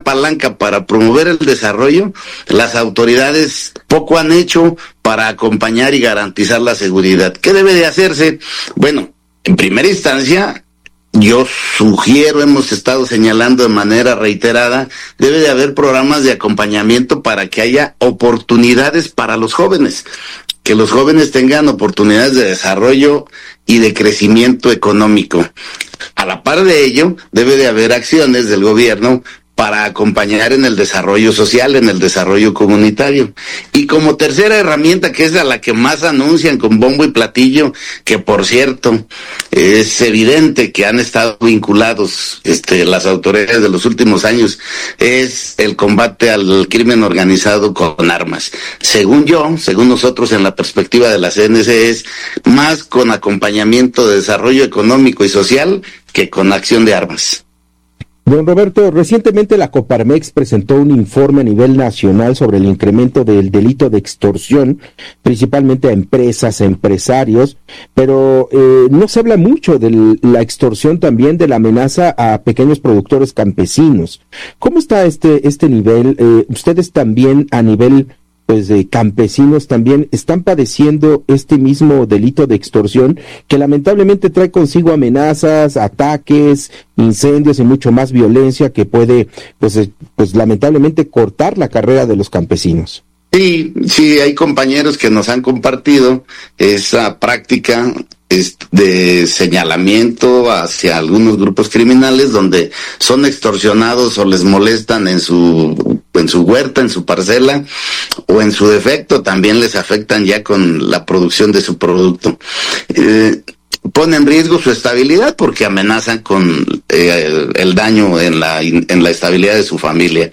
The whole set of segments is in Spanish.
palanca para promover el desarrollo, las autoridades poco han hecho para acompañar y garantizar la seguridad. ¿Qué debe de hacerse? Bueno, en primera instancia, yo sugiero, hemos estado señalando de manera reiterada, debe de haber programas de acompañamiento para que haya oportunidades para los jóvenes, que los jóvenes tengan oportunidades de desarrollo y de crecimiento económico. A la par de ello, debe de haber acciones del gobierno para acompañar en el desarrollo social, en el desarrollo comunitario. Y como tercera herramienta, que es a la que más anuncian con bombo y platillo, que por cierto, es evidente que han estado vinculados las autoridades de los últimos años, es el combate al crimen organizado con armas. Según nosotros en la perspectiva de la CNC, es más con acompañamiento de desarrollo económico y social que con acción de armas. Don Roberto, recientemente la Coparmex presentó un informe a nivel nacional sobre el incremento del delito de extorsión, principalmente a empresas, a empresarios, pero no se habla mucho de la extorsión también, de la amenaza a pequeños productores campesinos. ¿Cómo está este nivel? ¿Ustedes también a nivel de campesinos también están padeciendo este mismo delito de extorsión que lamentablemente trae consigo amenazas, ataques, incendios y mucho más violencia que puede pues lamentablemente cortar la carrera de los campesinos? Sí, hay compañeros que nos han compartido esa práctica de señalamiento hacia algunos grupos criminales donde son extorsionados o les molestan en su huerta, en su parcela, o en su defecto también les afectan ya con la producción de su producto. Pone en riesgo su estabilidad porque amenazan con el daño en la estabilidad de su familia.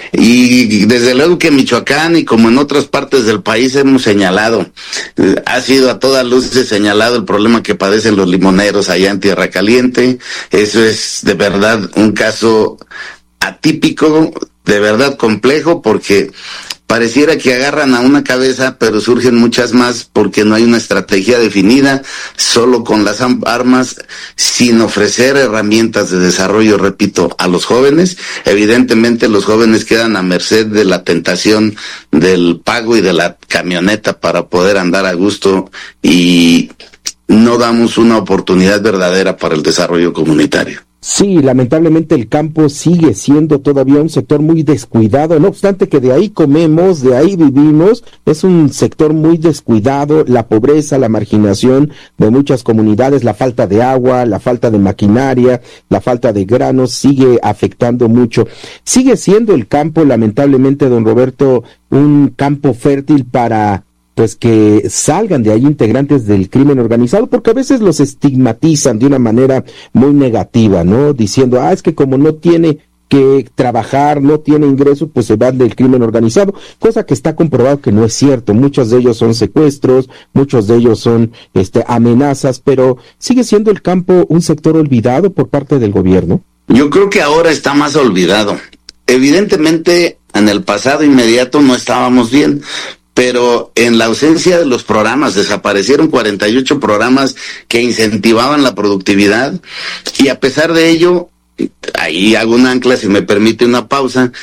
Y desde luego que en Michoacán y como en otras partes del país hemos señalado, ha sido a todas luces señalado el problema que padecen los limoneros allá en Tierra Caliente. Eso es de verdad un caso atípico, de verdad complejo, porque pareciera que agarran a una cabeza, pero surgen muchas más porque no hay una estrategia definida, solo con las armas, sin ofrecer herramientas de desarrollo, repito, a los jóvenes. Evidentemente los jóvenes quedan a merced de la tentación del pago y de la camioneta para poder andar a gusto y no damos una oportunidad verdadera para el desarrollo comunitario. Sí, lamentablemente el campo sigue siendo todavía un sector muy descuidado, no obstante que de ahí comemos, de ahí vivimos, es un sector muy descuidado, la pobreza, la marginación de muchas comunidades, la falta de agua, la falta de maquinaria, la falta de granos sigue afectando mucho. Sigue siendo el campo, lamentablemente, don Roberto, un campo fértil para pues que salgan de ahí integrantes del crimen organizado, porque a veces los estigmatizan de una manera muy negativa, ¿no? Diciendo, es que como no tiene que trabajar, no tiene ingresos, pues se van del crimen organizado, cosa que está comprobado que no es cierto. Muchos de ellos son secuestros, muchos de ellos son amenazas, pero sigue siendo el campo un sector olvidado por parte del gobierno. Yo creo que ahora está más olvidado. Evidentemente, en el pasado inmediato no estábamos bien, pero en la ausencia de los programas, desaparecieron 48 programas que incentivaban la productividad, y a pesar de ello, ahí hago un ancla, si me permite una pausa,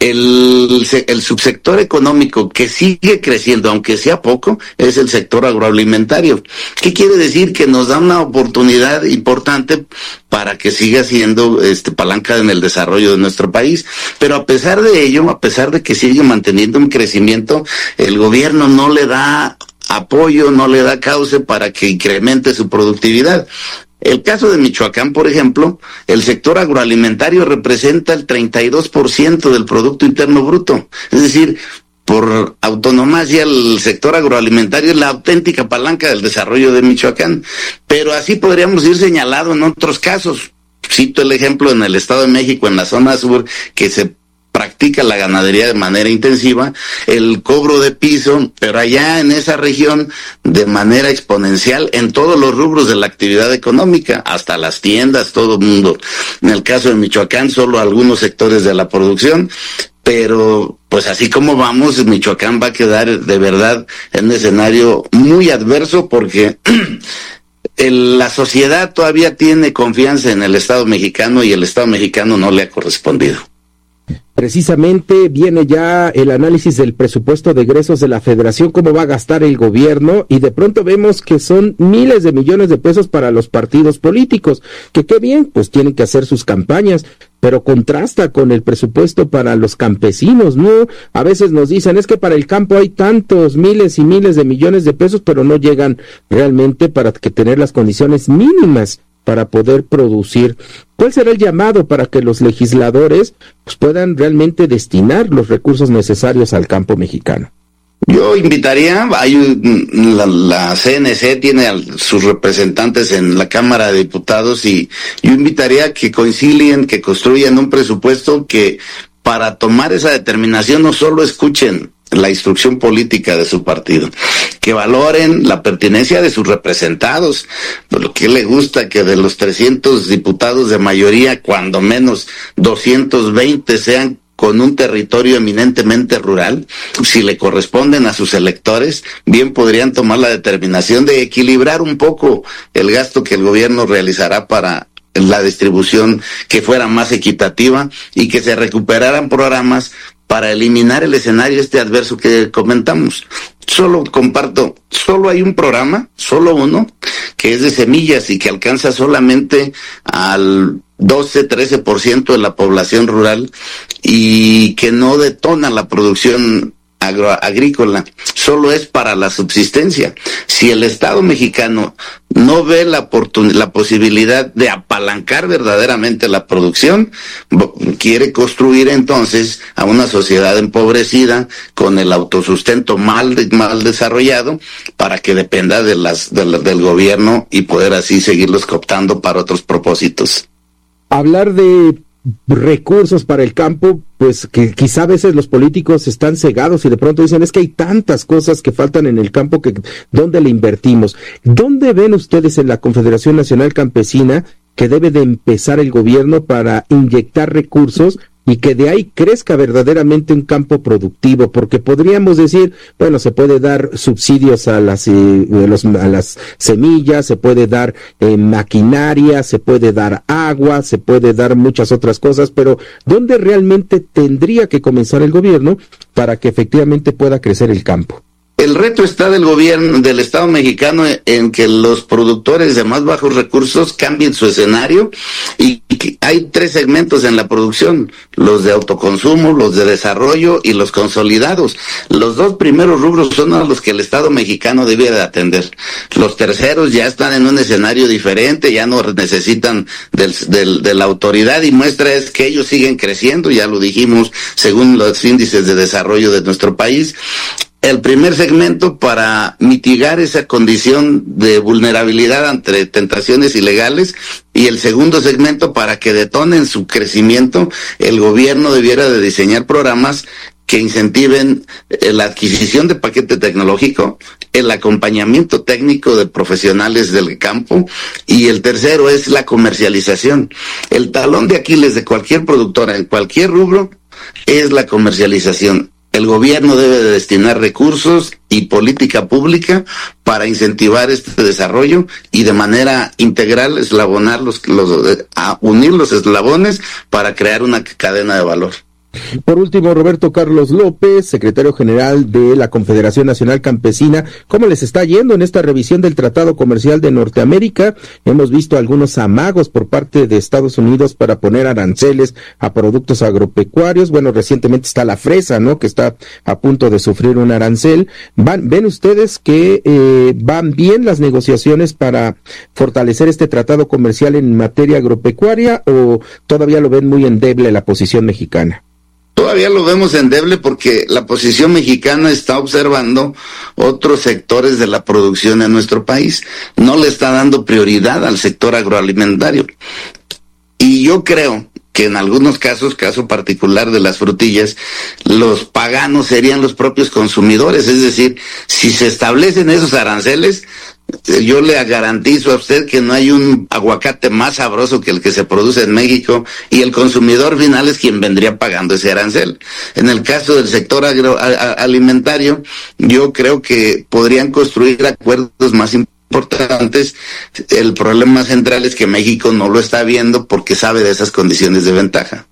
el subsector económico que sigue creciendo, aunque sea poco, es el sector agroalimentario. ¿Qué quiere decir? Que nos da una oportunidad importante para que siga siendo palanca en el desarrollo de nuestro país. Pero a pesar de ello, a pesar de que sigue manteniendo un crecimiento, el gobierno no le da apoyo, no le da cauce para que incremente su productividad. El caso de Michoacán, por ejemplo, el sector agroalimentario representa el 32% del Producto Interno Bruto. Es decir, por autonomía, el sector agroalimentario es la auténtica palanca del desarrollo de Michoacán. Pero así podríamos ir señalado en otros casos. Cito el ejemplo en el Estado de México, en la zona sur, que se practica la ganadería de manera intensiva, el cobro de piso, pero allá en esa región de manera exponencial en todos los rubros de la actividad económica, hasta las tiendas, todo el mundo. En el caso de Michoacán, solo algunos sectores de la producción, pero pues así como vamos, Michoacán va a quedar de verdad en un escenario muy adverso porque la sociedad todavía tiene confianza en el Estado mexicano y el Estado mexicano no le ha correspondido. Precisamente viene ya el análisis del presupuesto de egresos de la Federación, cómo va a gastar el gobierno, y de pronto vemos que son miles de millones de pesos para los partidos políticos, que qué bien, pues tienen que hacer sus campañas, pero contrasta con el presupuesto para los campesinos, ¿no? A veces nos dicen, es que para el campo hay tantos miles y miles de millones de pesos, pero no llegan realmente para que tener las condiciones mínimas para poder producir. ¿Cuál será el llamado para que los legisladores pues, puedan realmente destinar los recursos necesarios al campo mexicano? Yo invitaría, la CNC tiene a sus representantes en la Cámara de Diputados, y yo invitaría a que concilien, que construyan un presupuesto que para tomar esa determinación no solo escuchen la instrucción política de su partido, que valoren la pertinencia de sus representados. Lo que le gusta que de los 300 diputados de mayoría, cuando menos 220 sean con un territorio eminentemente rural. Si le corresponden a sus electores, bien podrían tomar la determinación de equilibrar un poco el gasto que el gobierno realizará para la distribución, que fuera más equitativa y que se recuperaran programas para eliminar el escenario adverso que comentamos. Solo hay un programa, solo uno, que es de semillas y que alcanza solamente al 12-13% de la población rural y que no detona la producción agrícola, solo es para la subsistencia. Si el Estado mexicano no ve la posibilidad de apalancar verdaderamente la producción, quiere construir entonces a una sociedad empobrecida con el autosustento mal desarrollado, para que dependa del gobierno y poder así seguirlos cooptando para otros propósitos. Hablar de recursos para el campo, pues que quizá a veces los políticos están cegados y de pronto dicen, es que hay tantas cosas que faltan en el campo, que ¿dónde le invertimos? ¿Dónde ven ustedes en la Confederación Nacional Campesina que debe de empezar el gobierno para inyectar recursos y que de ahí crezca verdaderamente un campo productivo? Porque podríamos decir, bueno, se puede dar subsidios a las semillas, se puede dar maquinaria, se puede dar agua, se puede dar muchas otras cosas, pero ¿dónde realmente tendría que comenzar el gobierno para que efectivamente pueda crecer el campo? El reto está del gobierno, del Estado mexicano, en que los productores de más bajos recursos cambien su escenario, y hay 3 segmentos en la producción: los de autoconsumo, los de desarrollo y los consolidados. Los 2 primeros rubros son a los que el Estado mexicano debe de atender. Los terceros ya están en un escenario diferente, ya no necesitan de la autoridad, y muestra es que ellos siguen creciendo, ya lo dijimos, según los índices de desarrollo de nuestro país. El primer segmento, para mitigar esa condición de vulnerabilidad ante tentaciones ilegales, y el segundo segmento, para que detonen su crecimiento, el gobierno debiera de diseñar programas que incentiven la adquisición de paquete tecnológico, el acompañamiento técnico de profesionales del campo, y el tercero es la comercialización. El talón de Aquiles de cualquier productora en cualquier rubro es la comercialización. El gobierno debe de destinar recursos y política pública para incentivar este desarrollo y de manera integral unir los eslabones para crear una cadena de valor. Por último, Roberto Carlos López, secretario general de la Confederación Nacional Campesina, ¿cómo les está yendo en esta revisión del Tratado Comercial de Norteamérica? Hemos visto algunos amagos por parte de Estados Unidos para poner aranceles a productos agropecuarios. Bueno, recientemente está la fresa, ¿no?, que está a punto de sufrir un arancel. ¿Ven ustedes que van bien las negociaciones para fortalecer este tratado comercial en materia agropecuaria, o todavía lo ven muy endeble la posición mexicana? Todavía lo vemos endeble porque la posición mexicana está observando otros sectores de la producción en nuestro país. No le está dando prioridad al sector agroalimentario. Y yo creo que en algunos casos, caso particular de las frutillas, los paganos serían los propios consumidores. Es decir, si se establecen esos aranceles, yo le garantizo a usted que no hay un aguacate más sabroso que el que se produce en México, y el consumidor final es quien vendría pagando ese arancel. En el caso del sector agroalimentario, yo creo que podrían construir acuerdos más importantes. El problema central es que México no lo está viendo porque sabe de esas condiciones de ventaja.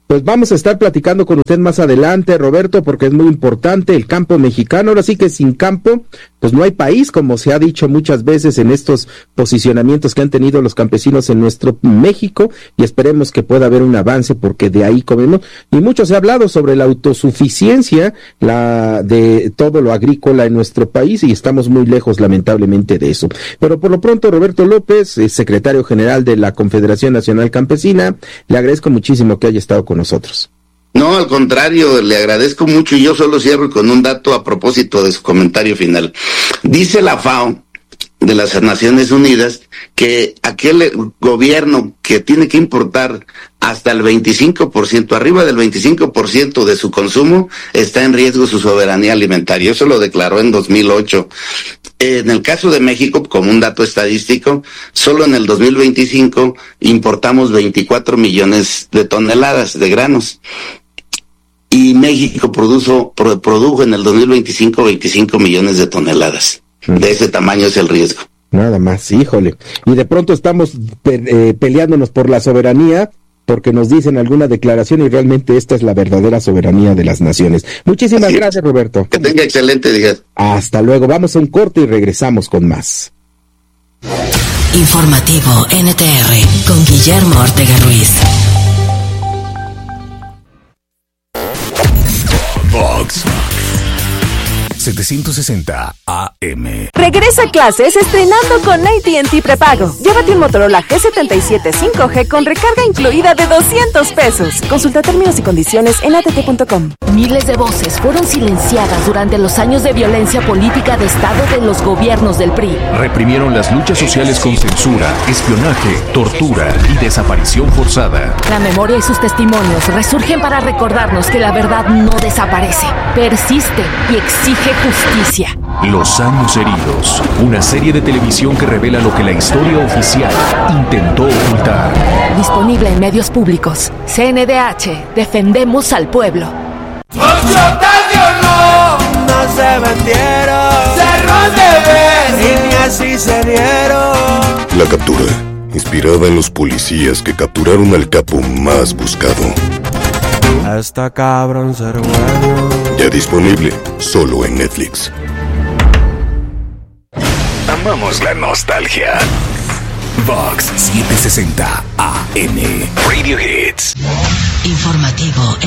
Pues vamos a estar platicando con usted más adelante, Roberto, porque es muy importante el campo mexicano. Ahora sí que sin campo, pues no hay país, como se ha dicho muchas veces en estos posicionamientos que han tenido los campesinos en nuestro México, y esperemos que pueda haber un avance, porque de ahí comemos. Y mucho se ha hablado sobre la autosuficiencia de todo lo agrícola en nuestro país, y estamos muy lejos, lamentablemente, de eso. Pero por lo pronto, Roberto López, secretario general de la Confederación Nacional Campesina, le agradezco muchísimo que haya estado con nosotros. No, al contrario, le agradezco mucho, y yo solo cierro con un dato a propósito de su comentario final. Dice la FAO de las Naciones Unidas que aquel gobierno que tiene que importar hasta el 25%, arriba del 25% de su consumo, está en riesgo su soberanía alimentaria. Eso lo declaró en 2008. En el caso de México, como un dato estadístico, solo en el 2025 importamos 24 millones de toneladas de granos. Y México produjo en el 2025 25 millones de toneladas. De ese tamaño es el riesgo. Nada más, híjole. Y de pronto estamos peleándonos por la soberanía, porque nos dicen alguna declaración, y realmente esta es la verdadera soberanía de las naciones. Muchísimas gracias, Roberto. Que tenga excelente día. Hasta luego. Vamos a un corte y regresamos con más. Informativo NTR con Guillermo Ortega Ruiz. Vox 760 AM. Regresa a clases estrenando con AT&T Prepago. Llévate un Motorola G77 5G con recarga incluida de $200. Consulta términos y condiciones en att.com. Miles de voces fueron silenciadas durante los años de violencia política de Estado de los gobiernos del PRI. Reprimieron las luchas sociales con censura, espionaje, tortura y desaparición forzada. La memoria y sus testimonios resurgen para recordarnos que la verdad no desaparece, persiste y exige justicia. Los años heridos, una serie de televisión que revela lo que la historia oficial intentó ocultar. Disponible en medios públicos. CNDH, defendemos al pueblo. No se metieron, cerró de vez y ni así se dieron. La captura, inspirada en los policías que capturaron al capo más buscado. Está cabrón ser bueno. Ya disponible, solo en Netflix. Amamos la nostalgia. Vox 760 AM. Radio Hits. Informativo